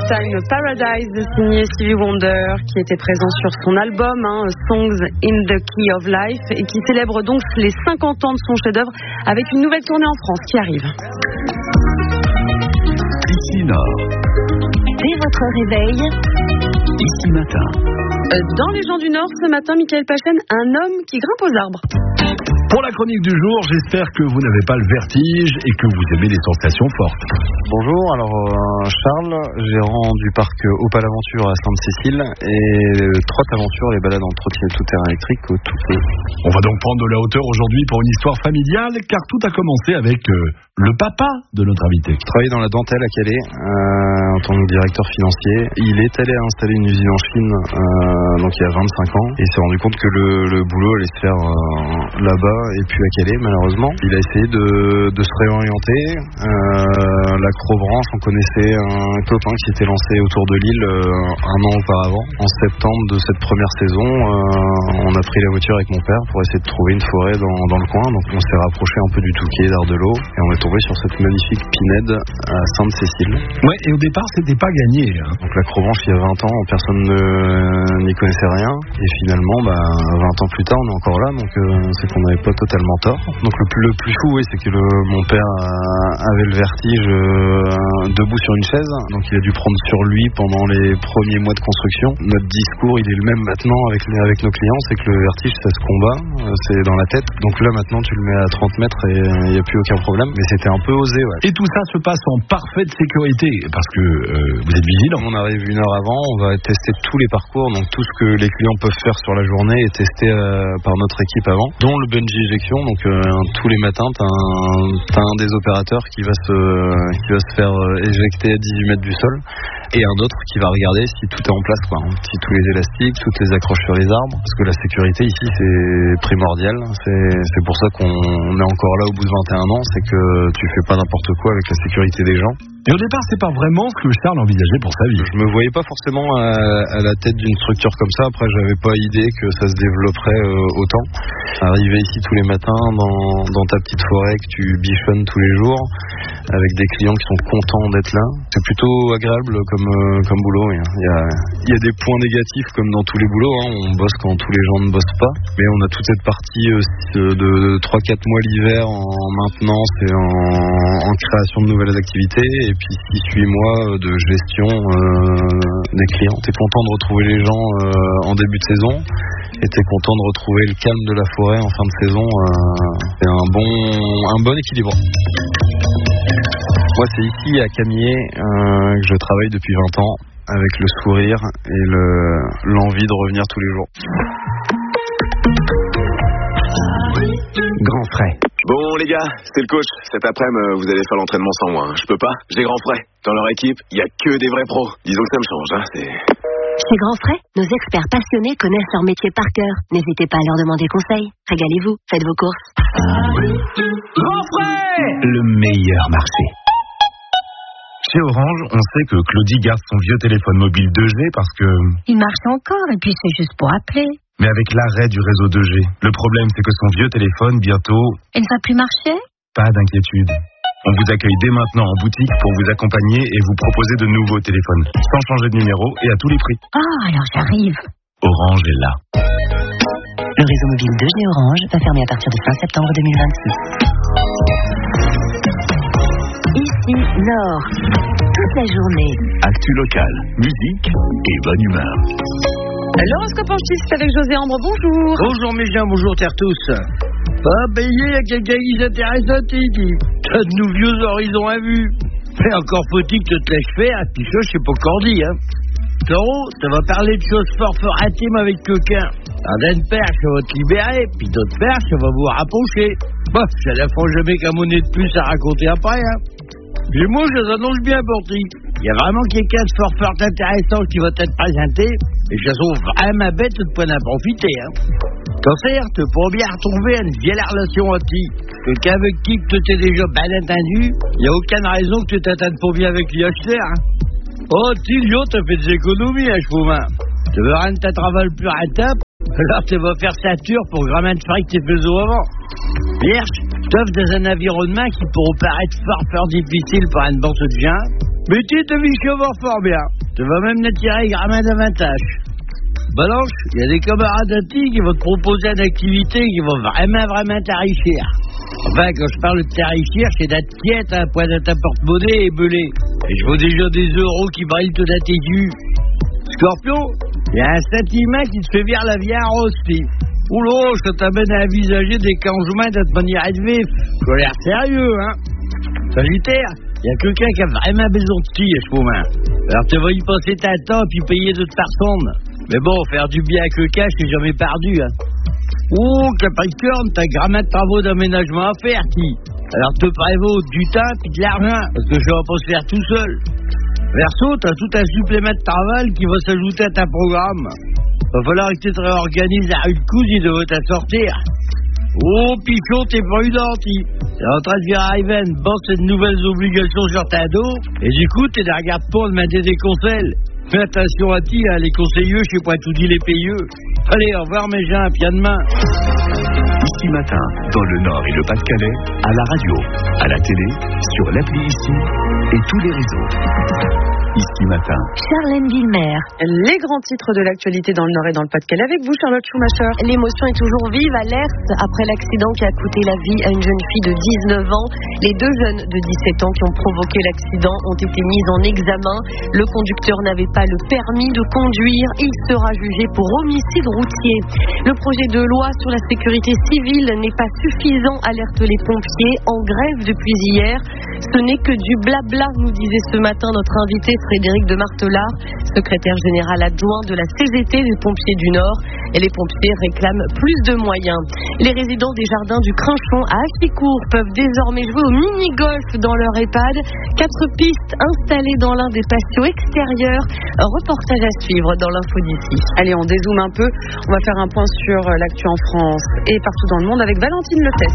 Time Paradise signé Stevie Wonder qui était présent sur son album Songs in the Key of Life et qui célèbre donc les 50 ans de son chef-d'œuvre avec une nouvelle tournée en France qui arrive. Ici Nord. Dès votre réveil. Ici Matin. Dans les gens du Nord, ce matin, Michael Pachen, un homme qui grimpe aux arbres. Pour la chronique du jour, j'espère que vous n'avez pas le vertige et que vous aimez les sensations fortes. Bonjour, alors Charles, gérant du parc Opal Aventure à Sainte-Cécile et Trotte Aventure, les balades en trottinette tout-terrain électrique au Touquet. On va donc prendre de la hauteur aujourd'hui pour une histoire familiale, car tout a commencé avec le papa de notre invité. Je travaillais dans la dentelle à Calais en tant que directeur financier. Il est allé installer une usine en Chine donc il y a 25 ans et il s'est rendu compte que le boulot allait se faire là-bas et puis à Calais malheureusement. Il a essayé de se réorienter. L'acrobranche, on connaissait un copain qui s'était lancé autour de l'île un an auparavant. En septembre de cette première saison, on a pris la voiture avec mon père pour essayer de trouver une forêt dans le coin. Donc on s'est rapproché un peu du Touquet, d'Ardelot et on est tombé sur cette magnifique pinède à Sainte-Cécile. Ouais, et au départ c'était pas gagné. Donc l'acrobranche il y a 20 ans, personne n'y connaissait rien et finalement 20 ans plus tard on est encore là, donc c'est qu'on n'avait pas totalement tort. Donc le plus fou c'est que mon père avait le vertige debout sur une chaise, donc il a dû prendre sur lui pendant les premiers mois de construction. Notre discours il est le même maintenant avec nos clients, c'est que le vertige ça se combat, c'est dans la tête, donc là maintenant tu le mets à 30 mètres et il n'y a plus aucun problème, mais c'était un peu osé. Ouais. Et tout ça se passe en parfaite sécurité parce que vous êtes vigilant. On arrive une heure avant, on va tester tous les parcours, donc tout ce que les clients peuvent faire sur la journée est testé par notre équipe avant, dont le bungee ejection, donc tous les matins t'as un des opérateurs qui va se faire éjecter à 18 mètres du sol et un autre qui va regarder si tout est en place, si tous les élastiques, toutes les accroches sur les arbres, parce que la sécurité ici c'est primordial, c'est pour ça qu'on est encore là au bout de 21 ans, c'est que tu fais pas n'importe quoi avec la sécurité des gens. Et au départ, c'est pas vraiment ce que Charles envisageait pour sa vie. Je me voyais pas forcément à la tête d'une structure comme ça. Après, j'avais pas idée que ça se développerait autant. Arriver ici tous les matins dans ta petite forêt que tu bichonnes tous les jours, avec des clients qui sont contents d'être là, c'est plutôt agréable comme boulot. Il y a des points négatifs comme dans tous les boulots. On bosse quand tous les gens ne bossent pas, mais on a toute cette partie de 3-4 mois l'hiver en maintenance et en création de nouvelles activités. Et puis 6-8 mois de gestion des clients. T'es content de retrouver les gens en début de saison et t'es content de retrouver le calme de la forêt en fin de saison. C'est un bon équilibre. Moi c'est ici à Camier que je travaille depuis 20 ans avec le sourire et l'envie de revenir tous les jours. Grand frais. Bon les gars, c'est le coach. Cet après-midi, vous allez faire l'entraînement sans moi. Je peux pas, j'ai Grand Frais. Dans leur équipe, il y a que des vrais pros. Disons que ça me change. Chez Grand Frais, nos experts passionnés connaissent leur métier par cœur. N'hésitez pas à leur demander conseil. Régalez-vous, faites vos courses. Grand frais, le meilleur marché. Chez Orange, on sait que Claudie garde son vieux téléphone mobile 2G parce que... Il marche encore et puis c'est juste pour appeler. Mais avec l'arrêt du réseau 2G, le problème c'est que son vieux téléphone, bientôt... Il ne va plus marcher ? Pas d'inquiétude. On vous accueille dès maintenant en boutique pour vous accompagner et vous proposer de nouveaux téléphones, sans changer de numéro et à tous les prix. Ah, alors j'arrive. Orange est là. Le réseau mobile 2G Orange va fermer à partir du fin septembre 2026. Ici, Nord. Toute la journée. Actu locale, musique et bonne humeur. L'horoscope en chiffres, c'est avec José Ambre, bonjour. Bonjour mes gens, bonjour terre tous. Il y a quelqu'un qui s'intéresse à ti, t'as de nous vieux horizons à vue. Mais encore faut-il que tu te laisses faire, puis ça, je sais pas encore dit, Taureau, ça va parler de choses fort intimes avec quelqu'un. D'une perche, ça va te libérer, puis d'autres perches, ça va vous rapprocher. Ça la fera jamais qu'un monnaie de plus à raconter après, Mais moi, je les annonce bien pour ti. Il y a vraiment quelqu'un de fort intéressant qui va t'être présenté, et je trouve vraiment bête de pas en profiter, Cancer, tu pourras bien retrouver une vieille relation à ti. Quelqu'un avec qui tu t'es déjà bien entendu, il n'y a aucune raison que tu t'attendes pas bien avec lui acheter, Oh, Tilio, t'as fait des économies, chemin. Tu veux rendre ta travail plus rentable, alors tu vas faire sature pour grammer de fric tes faisceaux avant. Vierge, t'offres dans un environnement qui pourrait paraître fort difficile pour une bourse de gens, mais tu te vis fort bien. tu vas même attirer un gamin d'avantage. Balanche, il y a des camarades à ti qui vont te proposer une activité qui vont vraiment t'enrichir. Enfin, quand je parle de t'enrichir, c'est d'être quiète à point de ta porte-monnaie et belé. Et je vois déjà des euros qui brillent tout à tes yeux. Scorpion, il y a un sentiment qui te fait bien la vie en rostie. Oula, ça t'amène à envisager des changements de manière de vivre. Tu as l'air sérieux, hein. Sagittaire, il y a quelqu'un qui a vraiment besoin de ti à ce moment. Alors tu vas y passer ta temps puis payer de toute personne. Mais bon, faire du bien avec le cash, c'est jamais perdu, hein. Oh, Capricorne, t'as grammaire de travaux d'aménagement à faire, ti. Alors te prévaut du temps puis de l'argent, parce que ça va pas se faire tout seul. Verseau, t'as tout un supplément de travail qui va s'ajouter à ta programme. Va falloir que tu te réorganises à une coude, il devrait t'en sortir. Oh, Pichon, t'es prudent, ti. T'es en train de virer à Ivan, bosse de nouvelles obligations sur ta dos, et du coup, t'es de regarde pas de demander des conseils. Fais attention à ti, hein, les conseilleux, je sais pas tout dit les payeux. Allez, au revoir mes gens, puis à demain. Ici Matin, dans le Nord et le Pas-de-Calais, à la radio, à la télé, sur l'appli Ici et tous les réseaux. Ici Matin. Charlène Villemer. Les grands titres de l'actualité dans le Nord et dans le Pas-de-Calais avec vous, Charlotte Schumacher. L'émotion est toujours vive à l'Erste après l'accident qui a coûté la vie à une jeune fille de 19 ans. Les deux jeunes de 17 ans qui ont provoqué l'accident ont été mis en examen. Le conducteur n'avait pas le permis de conduire. Il sera jugé pour homicide routier. Le projet de loi sur la sécurité civile n'est pas suffisant, alertent les pompiers en grève depuis hier. Ce n'est que du blabla, nous disait ce matin notre invité Frédéric de Martelard, secrétaire général adjoint de la CGT des pompiers du Nord. Et les pompiers réclament plus de moyens. Les résidents des jardins du Crinchon à Achicourt peuvent désormais jouer au mini-golf dans leur EHPAD. 4 pistes installées dans l'un des patios extérieurs. Reportage à suivre dans l'info d'ici. Allez, on dézoome un peu. On va faire un point sur l'actu en France et partout dans le monde avec Valentine Lefebvre.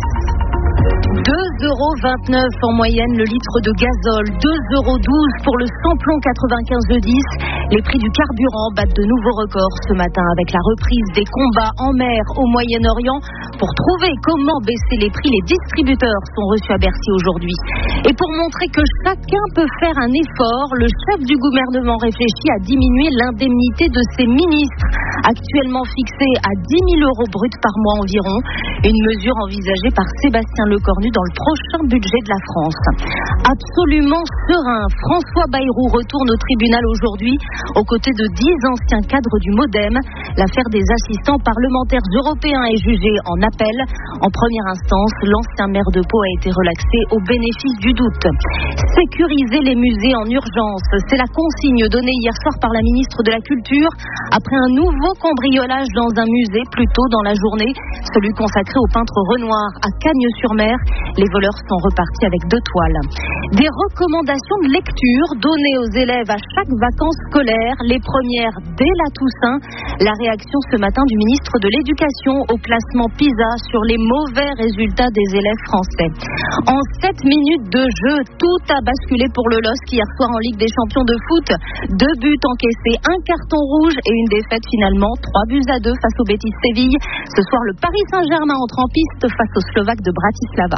2,29 € en moyenne le litre de gazole, 2,12 € pour le samplon 95 de 10. Les prix du carburant battent de nouveaux records ce matin avec la reprise des combats en mer au Moyen-Orient. Pour trouver comment baisser les prix, les distributeurs sont reçus à Bercy aujourd'hui. Et pour montrer que chacun peut faire un effort, le chef du gouvernement réfléchit à diminuer l'indemnité de ses ministres, actuellement fixée à 10 000 € bruts par mois environ. Une mesure envisagée par Sébastien Lecornu dans le prochain budget de la France. Absolument serein, François Bayrou retourne au tribunal aujourd'hui aux côtés de 10 anciens cadres du MoDem. L'affaire des assistants parlementaires européens est jugée en appel. En première instance, l'ancien maire de Pau a été relaxé au bénéfice du doute. Sécuriser les musées en urgence, c'est la consigne donnée hier soir par la ministre de la Culture après un nouveau cambriolage dans un musée plus tôt dans la journée, celui consacré au peintre Renoir à Cagnes-sur-Mer. Les voleurs sont repartis avec 2 toiles. Des recommandations de lecture données aux élèves à chaque vacances scolaires, les premières dès la Toussaint. La réaction ce matin du ministre de l'Éducation au classement PISA sur les mauvais résultats des élèves français. En 7 minutes de jeu, tout a basculé pour le LOSC hier soir en Ligue des Champions de foot. 2 buts encaissés, 1 carton rouge et une défaite finalement, 3-2 face au Betis Séville. Ce soir, le Paris Saint-Germain entre en piste face aux Slovaques de Bratislava.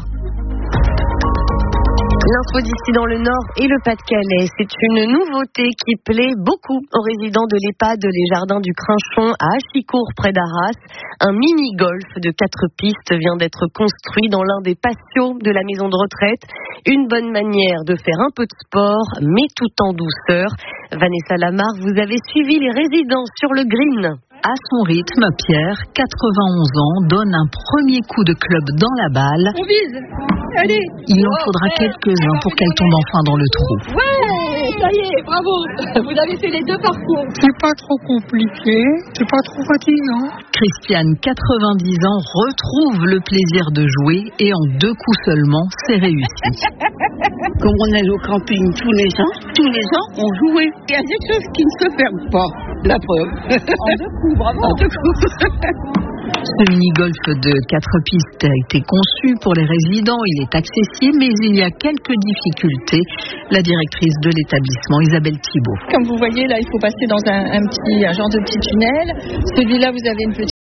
L'info d'ici dans le Nord et le Pas-de-Calais, c'est une nouveauté qui plaît beaucoup aux résidents de l'EHPAD Les Jardins du Crinchon à Achicourt près d'Arras. Un mini-golf de 4 pistes vient d'être construit dans l'un des patios de la maison de retraite. Une bonne manière de faire un peu de sport, mais tout en douceur. Vanessa Lamarre, vous avez suivi les résidents sur le green. À son rythme, Pierre, 91 ans, donne un premier coup de club dans la balle. On vise. Allez. Il en faudra quelques-uns pour qu'elle tombe enfin dans le trou. Ouais, ça y est, bravo. Vous avez fait les 2 parcours. C'est pas trop compliqué, c'est pas trop fatigant. Christiane, 90 ans, retrouve le plaisir de jouer et en 2 coups seulement, c'est réussi. Comme on est au camping tous les ans, on jouait. Il y a des choses qui ne se perdent pas. La preuve. En 2 coups, bravo. En 2 coups. Ce mini-golf de 4 pistes a été conçu pour les résidents. Il est accessible, mais il y a quelques difficultés. La directrice de l'établissement, Isabelle Thibault. Comme vous voyez, là, il faut passer dans un genre de petit tunnel. Celui-là, vous avez une petite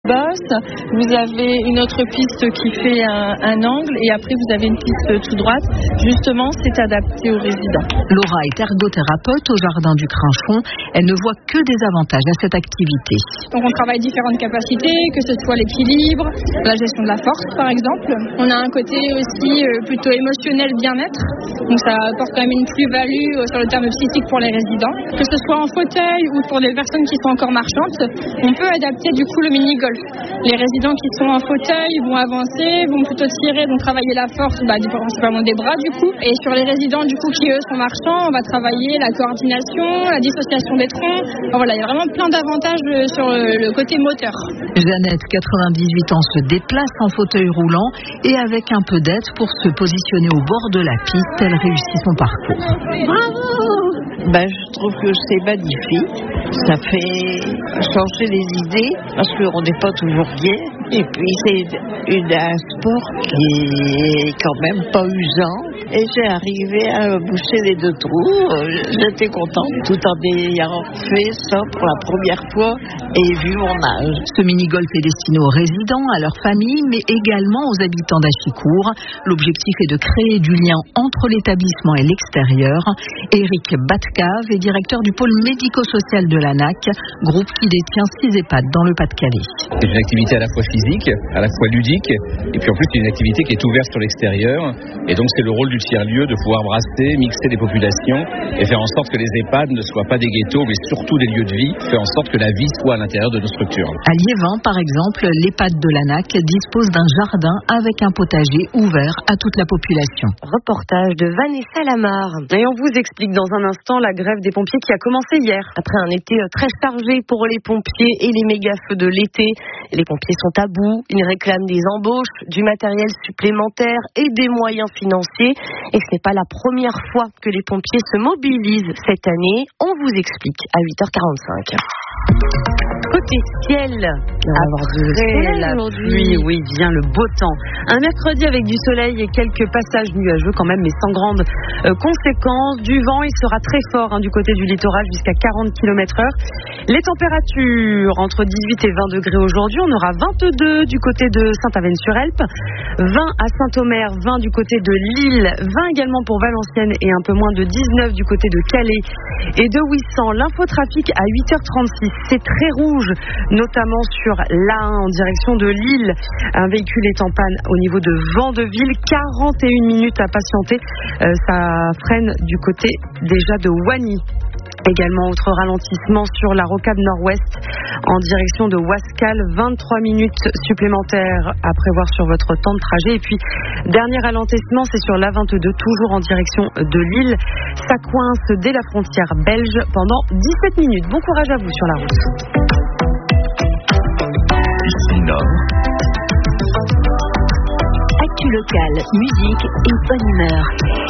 Basse, vous avez une autre piste qui fait un angle et après vous avez une piste tout droite. Justement, c'est adapté aux résidents. Laura est ergothérapeute au jardin du Crinchon. Elle ne voit que des avantages à cette activité. Donc on travaille différentes capacités, que ce soit l'équilibre, la gestion de la force par exemple. On a un côté aussi plutôt émotionnel, bien-être. Donc ça apporte quand même une plus-value sur le terme psychique pour les résidents. Que ce soit en fauteuil ou pour des personnes qui sont encore marchandes, on peut adapter du coup le mini-golf. Les résidents qui sont en fauteuil vont avancer, vont plutôt tirer, vont travailler la force, principalement des bras du coup. Et sur les résidents du coup qui eux sont marchands, on va travailler la coordination, la dissociation des troncs. Enfin, voilà, il y a vraiment plein d'avantages sur le côté moteur. Jeannette, 98 ans, se déplace en fauteuil roulant et avec un peu d'aide pour se positionner au bord de la piste, elle réussit son parcours. Bravo! Je trouve que c'est magnifique. Ça fait changer les idées parce qu'on n'est pas toujours bien. Et puis c'est un sport qui est quand même pas usant. Et j'ai arrivé à boucher les 2 trous. J'étais contente tout en ayant fait ça pour la première fois et vu mon âge. Ce mini-golf est destiné aux résidents, à leur famille, mais également aux habitants d'Achicourt. L'objectif est de créer du lien entre l'établissement et l'extérieur. Éric Batcave est directeur du pôle médico-social de l'ANAC, groupe qui détient 6 EHPAD dans le Pas-de-Calais. C'est une activité à la fois physique, à la fois ludique, et puis en plus c'est une activité qui est ouverte sur l'extérieur. Et donc c'est le rôle du tiers-lieu de pouvoir brasser, mixer les populations et faire en sorte que les EHPAD ne soient pas des ghettos, mais surtout des lieux de vie, faire en sorte que la vie soit à l'intérieur de nos structures. À Liévin, par exemple, l'EHPAD de l'ANAC dispose d'un jardin avec un potager ouvert à toute la population. Reportage de Vanessa Lamar. Et on vous explique dans un instant la grève des pompiers qui a commencé hier. Après un été très chargé pour les pompiers et les méga-feux de l'été, les pompiers sont à bout. Ils réclament des embauches, du matériel supplémentaire et des moyens financiers. Et ce n'est pas la première fois que les pompiers se mobilisent cette année. On vous explique à 8h45. Côté ciel, après la pluie, oui, vient le beau temps. Un mercredi avec du soleil et quelques passages nuageux quand même, mais sans grande conséquence. Du vent, il sera très fort du côté du littoral jusqu'à 40 km/h. Les températures entre 18 et 20 degrés aujourd'hui. On aura 22 du côté de Saint-Aven-sur-Elpe, 20 à Saint-Omer, 20 du côté de Lille, 20 également pour Valenciennes et un peu moins de 19 du côté de Calais et de Ouessant. L'infotrafic à 8h36, c'est très rouge, notamment sur l'A1 en direction de Lille. Un véhicule est en panne au niveau de Vandeville, 41 minutes à patienter. Ça freine du côté déjà de Wany. Également, autre ralentissement sur la rocade nord-ouest en direction de Wascal, 23 minutes supplémentaires à prévoir sur votre temps de trajet. Et puis, dernier ralentissement, c'est sur l'A22, toujours en direction de Lille. Ça coince dès la frontière belge pendant 17 minutes. Bon courage à vous sur la route. Ici Nord. Actu locale, musique et bonne humeur.